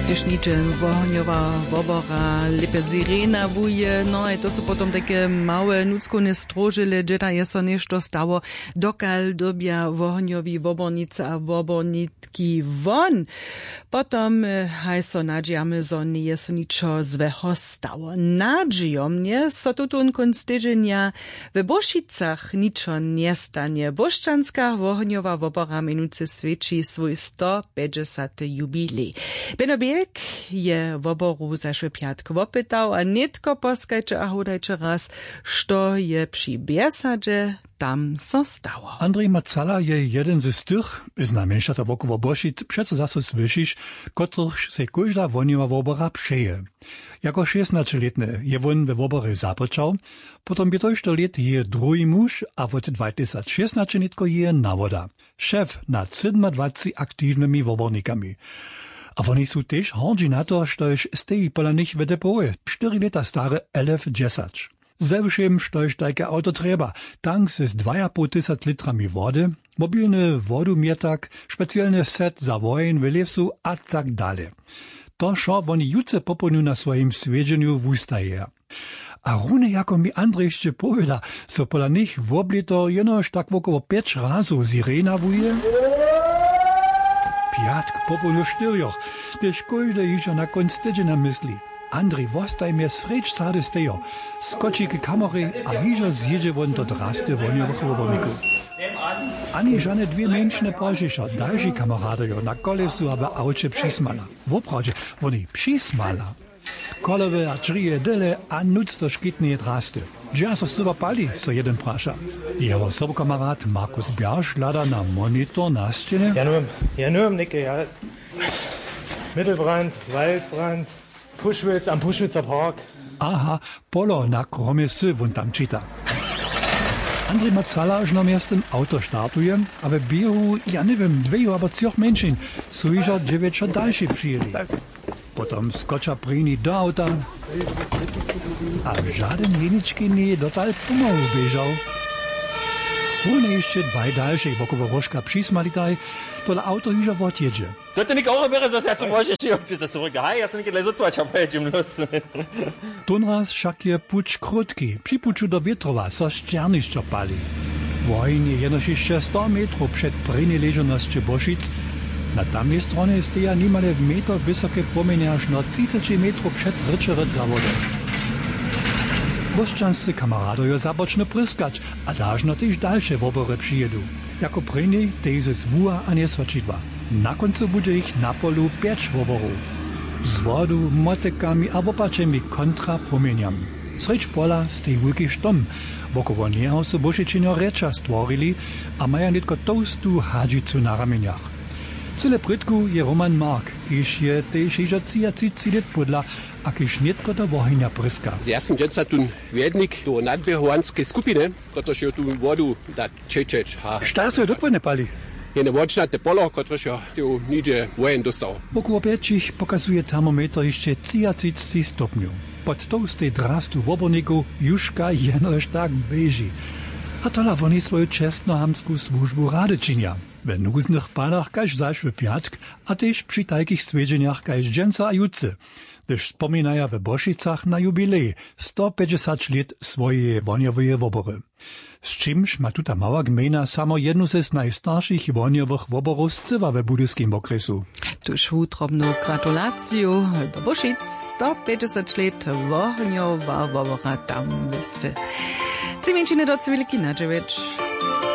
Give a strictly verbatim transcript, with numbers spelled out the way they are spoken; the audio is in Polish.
Gdyż niczym wohniowa wobora, lepe sirena wuje, no i to są potom takie małe nuckone strożyle, gdzie ta jest so nešto stało, dokal dobia wohniowi wobornice a wobornitki won. Potom haj so nadziejamy, że nie jest niczo złego stało. Nadziejom, nie? So tutun konc tydzienia w Bošicach niczo nie stanie. Boščanská wohniowa wobora minuce svědčí svůj sto päťdesiaty jubilej. Beno Bielk je woboru zašły piatk wopytał, a nitko poskajcie a hodajcie raz, što je przy biesadzie tam so stało. Andrzej Macala je jeden z tych, znamenša to wokoło Bošic, přece zase słyszysz, kotrych se każda wohniowa wobora przeje. Jako szesnastoletny je won we wobory započał, potom by to jeszcze let je drugi muž, a od dwa tysiące szesnaście nitko je nawoda. Szef nad dwadzieścia aktywnymi wobornikami. A oni są też hordzi na to, štož stejí pola nich v depoje, cztery lata stare elf dziesięć. Zewšem, štož tajke auto treba, tanks z dwa i pół tysiąc litrami wody, mobilny wodomiertak, specjalny set za wojen w lewsu a tak dalej. To šo oni juce popolnu na swoim swiedzeniu wustaje. A rune jako mi Andrzej jeszcze powiada, so pola nich w oblito jenoż tak wokoło pięć razu sirena wuje. Piatk popolnu štyrjoch, też każdy jeszcze na konc tydzienia myśli. Andrzej wostaj mnie srecz sady stejo, skoczy k kamery, a hižo zjedzie won do drasty woniowych woborników. Ani żadne dwie męczne pożysza, dalsi kameradojo na kolesu aby aucie przysmala. Woprawdzie, oni przysmala. Kolewe a trije dele, a nuc to szkitnie drasty. Gdzie so suba pali, so jeden prasza. Jeho sobkamerad Markus Bjarsch lada na monitor na ścianie. Ja nur, ja nur im Nicke, ja. Mittelbrand, Waldbrand, Puschwitz am Puschwitzer Park. Aha, polo na kromie sy won tam czyta. Andrzej Macala już na miastem auto startuje, a w biehu, ja nie wiem, dwie albo trzech mężczyzn, są już dziewięć dalsi przyjęli. Potom skocza prini do auta, a żaden jeniczki nie dotal pomału bieżał. One jeszcze dwaj dalsi wokoło rożka przysmalitaj, to auto już odjedzie. To ty nicht auch wäre das ja zum Beispiel schon das zurück. Ja, ja, sind nicht so tut, ich hab heute im Lust. Tunraz však je puč krótki, przy puču do Wietrowa, so ścierniszczo pali. Wojnie jenoż jeszcze sto metrów przed przynileżonością Bošic. Na tamnej stronie steja niemale metr wysokie płomienie aż na trzydzieści metrów przed Ryczeret zawodą. Boščanscy kameradojo zaboczne pryskać, a dażno też dalsze wobory przyjedą. Jako pryniej tejzy z wuja a nie sočidła. Na końcu będzie ich na polu pięć woborów. Z wodu, motykami a wopaczemi kontra płomieniami. Srecz pola stej wielki sztom. Wokoło niego so Bošičino recza stworili, a mają tylko tostu hadzicu na ramieniach. Cyle prytku je Roman Mark, kiż je też iżo trzydzieści lat podla, a kiż nietko do wohynia pryska. Z jasnym dziecka tu wiednik do nadbiehowanskiej skupiny, które się tu wodu da czeczeć. Šta so je dokładnie pali? Jene wodšnate polo, które się tu nidzie wojen dostał. Około pięćich pokazuje termometr jeszcze trzydzieści stopniów. Pod tołstej drastu woborników jużka jenoż tak beži. A tola oni swoją czesnohamską służbu rady czynia. W nuznych panach kaž zašły piatk, a też przy takich stwierdzeniach kaž dżęca a juce, gdyż wspominaja w Bošicach na jubilej sto päťdesiat lat swoje woniowe wobory. Z czymś ma tuta mała gmina samo jednu ze najstarszych woniowych woborów z cywa w budyskim okresu. Tuż utrobną gratulację do Bošic, sto päťdesiat lat woniowa wobora tam wysy. Ci mężczyzny do cywilki na dziewięć.